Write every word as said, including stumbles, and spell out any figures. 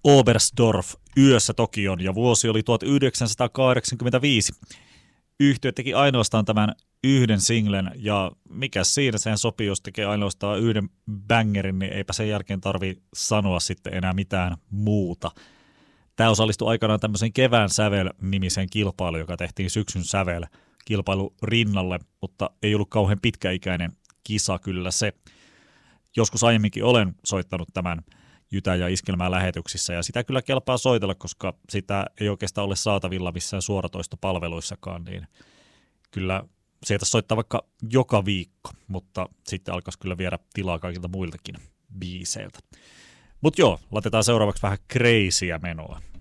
Oberstdorf yössä Tokion ja vuosi oli tuhatyhdeksänsataakahdeksankymmentäviisi. Yhtye teki ainoastaan tämän yhden singlen ja mikä siinä, sehän sopii, jos tekee ainoastaan yhden bangerin, niin eipä sen jälkeen tarvi sanoa sitten enää mitään muuta. Tämä osallistui aikanaan tämmöisen Kevään sävel-nimiseen kilpailuun, joka tehtiin syksyn sävel kilpailu rinnalle, mutta ei ollut kauhean pitkäikäinen kisa kyllä se. Joskus aiemminkin olen soittanut tämän Jytä- ja Iskelmää lähetyksissä ja sitä kyllä kelpaa soitella, koska sitä ei oikeastaan ole saatavilla missään suoratoistopalveluissakaan, niin kyllä sieltä soittaa vaikka joka viikko, mutta sitten alkaisi kyllä viedä tilaa kaikilta muiltakin biiseiltä. Mutta joo, laitetaan seuraavaksi vähän crazyä menoa.